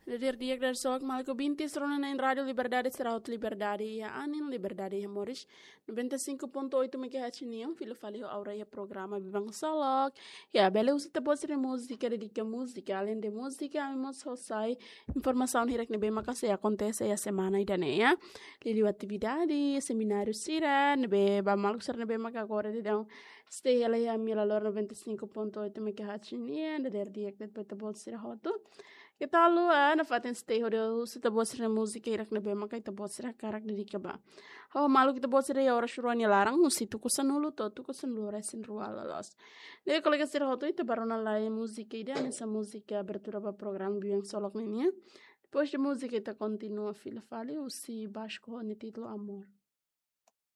Dia dari solak malco bintis rona na rádio Liberdade Serraut Liberdade ya anin Liberdade ya Moris 95.8 MHz niam filo fali aura ya programa bibang solok ya bele usi te bosre música dedica música além de música amemos hosai informação hirek nebe makase acontece ya semana idane ya lili atividade seminário sira nebe ba malco ser nebe makagora de dão stay ela ya milalor 95.8 MHz niam de dia que te bosre hoto que tal na faten stay hore se te bosre música irak na bema kai te bosre karak dedika ba oh malu kita bosre ya ora shuruani larang musi tu kusanulu to tu kusanulu resin ruala los de kolega sir hoto ite barona la música ide nessa música abertura ba program biang solok nenia depois de música ita continua fila fale o si basco ne título amor